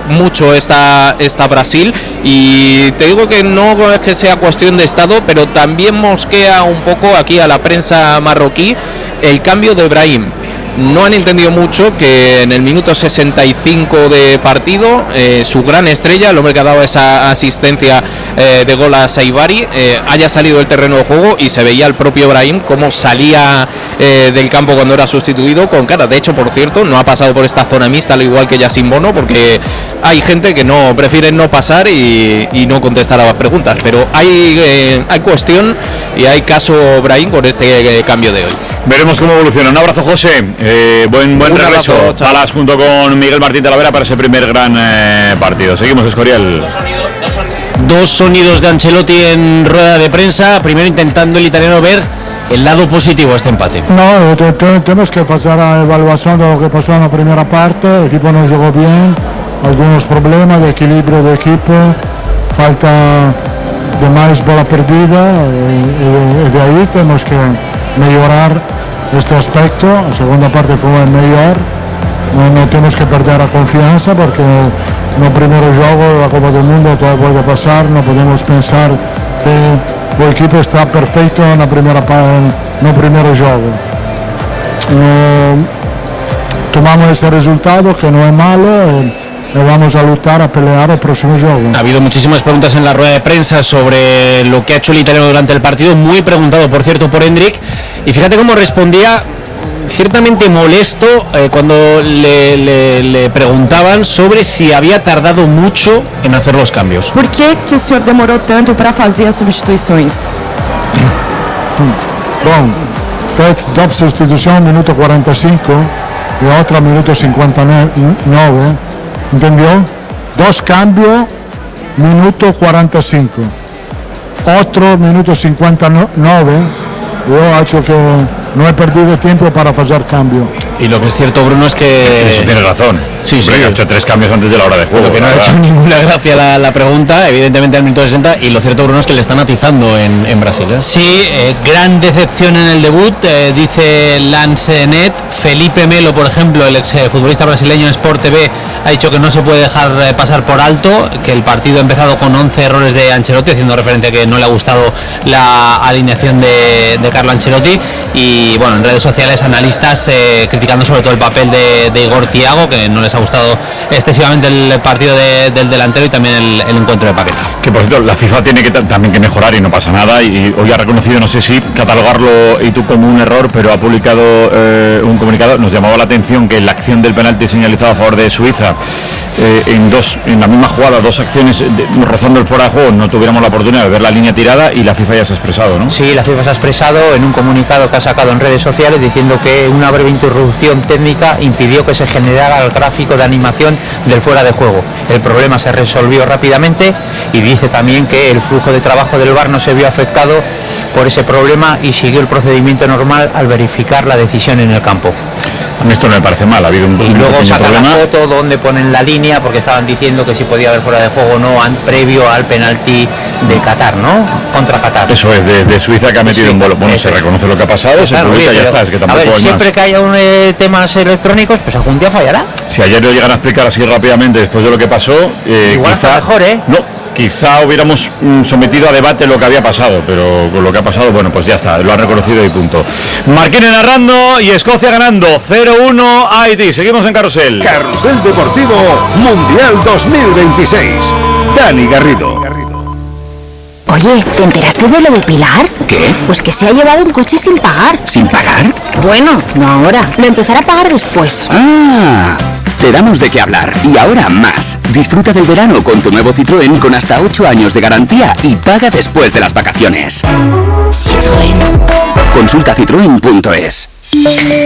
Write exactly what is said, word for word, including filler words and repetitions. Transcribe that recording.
mucho esta, esta Brasil, y te digo que no es que sea cuestión de estado, pero también mosquea un poco aquí a la prensa marroquí el cambio de Brahim. No han entendido mucho que en el minuto sesenta y cinco de partido, eh, su gran estrella, el hombre que ha dado esa asistencia eh, de gol a Saibari, eh, haya salido del terreno de juego, y se veía el propio Brahim cómo salía eh, del campo cuando era sustituido con cara. De hecho, por cierto, no ha pasado por esta zona mixta, al igual que Yacine Bono, porque hay gente que no prefiere no pasar y, y no contestar a las preguntas. Pero hay, eh, hay cuestión y hay caso Brahim con este eh, cambio de hoy. Veremos cómo evoluciona. Un abrazo, José. Eh, buen buen regreso. Palas junto con Miguel Martín Talavera para ese primer gran eh, partido. Seguimos, Escorial. Dos sonidos, dos sonidos. Dos sonidos de Ancelotti en rueda de prensa. Primero intentando el italiano ver el lado positivo a este empate. No, te, te, tenemos que pasar a evaluación de lo que pasó en la primera parte. El equipo no jugó bien, algunos problemas de equilibrio de equipo, falta de más bola perdida, y, y de ahí tenemos que mejorar este aspecto. La segunda parte fue mejor, no, no tenemos que perder la confianza, porque no primero juego la Copa del Mundo, todo puede pasar, no podemos pensar que el equipo está perfecto en la primera parte, no primero juego. No, tomamos este resultado que no es malo, y, y vamos a luchar, a pelear el próximo juego. Ha habido muchísimas preguntas en la rueda de prensa sobre lo que ha hecho el italiano durante el partido, muy preguntado por cierto por Hendrik, y fíjate cómo respondía, ciertamente molesto, eh, cuando le, le, le preguntaban sobre si había tardado mucho en hacer los cambios. ¿Por qué que o senhor demorou tanto para fazer as substituições? Bom, fez dos sustituciones, minuto cuarenta y cinco y otra minuto cincuenta y nueve, ¿entendió? Dos cambios, minuto cuarenta y cinco, otro minuto cincuenta y nueve. Yo hecho que no he perdido tiempo para hacer cambio. Y lo que es cierto, Bruno, es que... Eso tiene razón. Sí, sí. Ha hecho tres cambios antes de la hora de juego. Lo que no ha hecho ninguna gracia la, la pregunta, evidentemente al minuto sesenta, y lo cierto, Bruno, es que le están atizando en, en Brasil, ¿eh? Sí, eh, gran decepción en el debut, eh, dice Lance Net. Felipe Melo, por ejemplo, el ex futbolista brasileño en Sport T V, ha dicho que no se puede dejar eh, pasar por alto, que el partido ha empezado con once errores de Ancelotti, haciendo referencia a que no le ha gustado la alineación de, de Carlo Ancelotti. Y bueno, en redes sociales analistas eh, criticando sobre todo el papel de, de Igor Thiago, que no les ha gustado excesivamente el partido de, del delantero, y también el, el encuentro de Paquetá. Que por cierto, la FIFA tiene que también que mejorar y no pasa nada, y hoy ha reconocido, no sé si catalogarlo y tú como un error, pero ha publicado eh, un comunicado. Nos llamaba la atención que la acción del penalti señalizado a favor de Suiza, eh, en dos en la misma jugada, dos acciones de, rozando el fuera de juego, no tuviéramos la oportunidad de ver la línea tirada, y la FIFA ya se ha expresado, ¿no? Sí, la FIFA se ha expresado en un comunicado que ha sacado en redes sociales, diciendo que una breve interrupción técnica impidió que se generara el gráfico de animación del fuera de juego. El problema se resolvió rápidamente, y dice también que el flujo de trabajo del V A R no se vio afectado por ese problema y siguió el procedimiento normal al verificar la decisión en el campo. Esto no me parece mal, ha habido un, y un luego saca problema. la foto donde ponen la línea, porque estaban diciendo que si podía haber fuera de juego o no an, previo al penalti de Qatar, ¿no? Contra Qatar. Eso es, de, de Suiza, que ha metido sí, un bolo. Bueno, se reconoce lo que ha pasado, pues se claro, publica y ya está. Es que tampoco a ver, hay siempre más. Que haya un, eh, temas electrónicos, pues algún día fallará. Si ayer lo llegan a explicar así rápidamente después de lo que pasó, eh, igual quizá, está mejor, ¿eh? No. Quizá hubiéramos mm, sometido a debate lo que había pasado, pero con lo que ha pasado, bueno, pues ya está, lo han reconocido y punto. Marquine narrando y Escocia ganando cero uno a Haití. Seguimos en Carrusel. Carrusel Deportivo Mundial dos mil veintiséis. Dani Garrido. Oye, ¿te enteraste de lo de Pilar? ¿Qué? Pues que se ha llevado un coche sin pagar. ¿Sin pagar? Bueno, no ahora, lo empezará a pagar después. Ah, te damos de qué hablar. Y ahora más. Disfruta del verano con tu nuevo Citroën con hasta ocho años de garantía y paga después de las vacaciones. Citroën. Consulta citroen punto es.